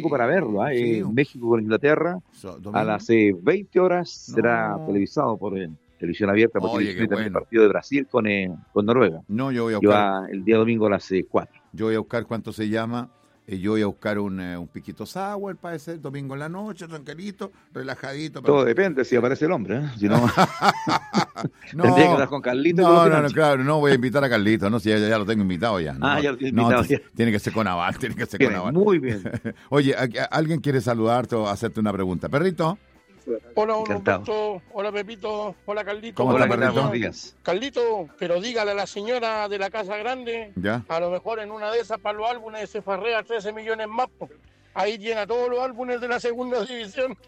domingo para verlo. Sí. México con Inglaterra Domingo. a las 20 horas será televisado por televisión abierta. Por Oye, televisión, qué y también el bueno. partido de Brasil con Noruega. No, yo voy a Que buscar. va el día domingo a las 4. Yo voy a buscar cuánto se llama. Yo voy a buscar un piquito sour para ese domingo en la noche, tranquilito, relajadito. Todo depende si aparece el hombre, ¿eh? Si no, No, tendría que hablar con Carlito. no, claro, no voy a invitar a Carlito, no, si ya lo tengo invitado ya. No, ya lo tiene invitado ya. Tiene que ser con Aval, Bien, muy bien. Oye, ¿alguien quiere saludarte o hacerte una pregunta? ¿Perrito? Hola, Encantado. Roberto. Hola, Pepito. Hola, Carlito. ¿Cómo Hola, está, ¿qué tal? Perrito? Buenos días. Carlito, pero dígale a la señora de la Casa Grande, ¿Ya? a lo mejor en una de esas para los álbumes se farrea 13 millones más. Ahí llena todos los álbumes de la segunda división.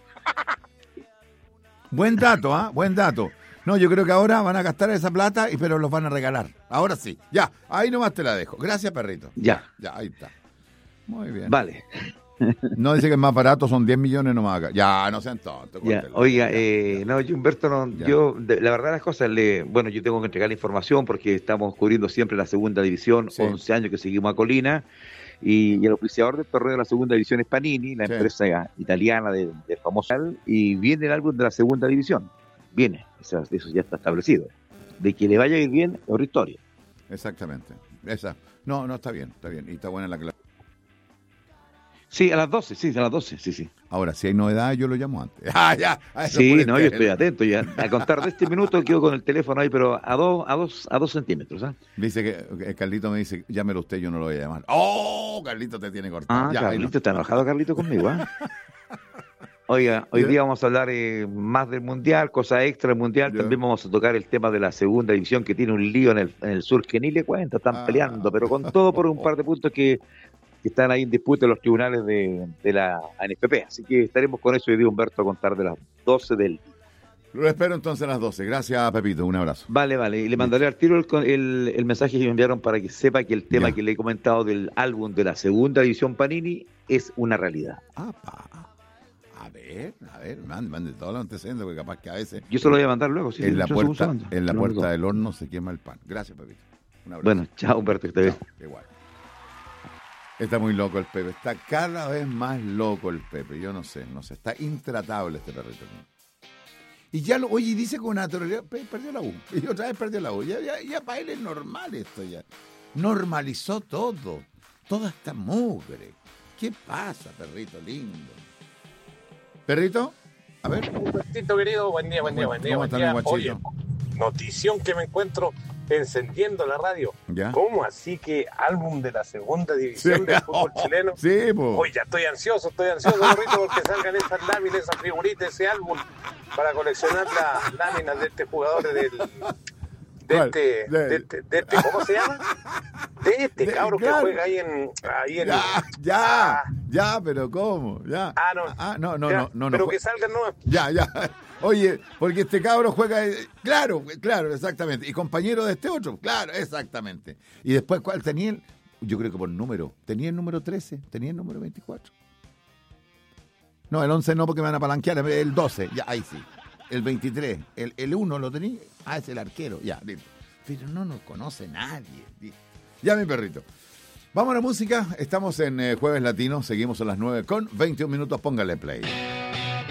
Buen dato, ¿ah? Buen dato. No, yo creo que ahora van a gastar esa plata, pero los van a regalar. Ahora sí. Ya, ahí nomás te la dejo. Gracias, perrito. Ya. Ya, ahí está. Muy bien. Vale. No dice que es más barato, son 10 millones nomás acá. Ya, no sean tontos. Ya. córtelo. Oiga, Ya. no, yo, Humberto, no, Ya. la verdad las cosas, bueno, yo tengo que entregar la información porque estamos cubriendo siempre la segunda división, Sí. 11 años que seguimos a Colina, y el auspiciador del torneo de la segunda división es Panini, la Sí. empresa italiana del famoso, y viene el álbum de la segunda división, viene, eso ya está establecido. De que le vaya a ir bien, es otra historia. Exactamente. Esa. No, está bien. Y está buena la clase. Sí, a las 12, sí. Ahora, si hay novedad, yo lo llamo antes. Ah, ya. A eso Sí, por no, el yo estoy teléfono. atento ya. A contar de este minuto quedo con el teléfono ahí, pero a dos centímetros, ¿ah? Dice que Carlito me dice, llámelo usted, yo no lo voy a llamar. ¡Oh! Carlito te tiene cortado. Ya, ahí Carlito, no. está enojado Carlito conmigo, ¿ah? Oiga, hoy día vamos a hablar más del Mundial, cosas extra del Mundial. Ya. También vamos a tocar el tema de la segunda división que tiene un lío en el sur que ni le cuenta, están peleando, pero con todo por un par de puntos que están ahí en disputa en los tribunales de la ANFP. Así que estaremos con eso hoy día, Humberto, a contar de las 12 del día. Lo espero entonces a las 12. Gracias, Pepito. Un abrazo. Vale. Y le mandaré al tiro el mensaje que me enviaron para que sepa que el tema Ya. que le he comentado del álbum de la segunda división Panini es una realidad. A ver, mande todos los antecedentes, porque capaz que a veces Yo se lo voy a mandar luego. Sí, en la dentro de puerta, un segundo. en la Lo puerta único. del horno se quema el pan. Gracias, Pepito. Un abrazo. Bueno, chao, Humberto, que te veo. Chao, igual. Está muy loco el Pepe, está cada vez más loco el Pepe, yo no sé, está intratable este perrito. Y ya oye, dice con naturalidad, perdió la U, y otra vez perdió la U, ya para él es normal esto ya. Normalizó todo, toda esta mugre. ¿Qué pasa, perrito lindo? ¿Perrito? A ver. Robertito querido, buen día. ¿Cómo está mi guachito? Oye, notición que me encuentro encendiendo la radio. ¿Ya? ¿Cómo así que álbum de la segunda división del fútbol chileno? Sí, pues. Oye, ya estoy ansioso, Gorrito, porque salgan esas láminas, esas figuritas, ese álbum para coleccionar las láminas de este jugador ¿Cuál? ¿cómo se llama? De este cabro que claro. juega ahí en Ya, pero ¿cómo? Ya. No. pero que salgan nuevas. Ya. Oye, porque este cabro juega, claro, exactamente. Y compañero de este otro, claro, exactamente. Y después, ¿cuál tenía él? Yo creo que por número. Tenía el número 13, tenía el número 24. No, el 11 no, porque me van a palanquear, el 12, ya, ahí sí. El 23, el 1 lo tenía, es el arquero, ya, listo. Pero no nos conoce nadie. Listo. Ya, mi perrito. Vamos a la música, estamos en Jueves Latino, seguimos a las 9 con 21 minutos, póngale play.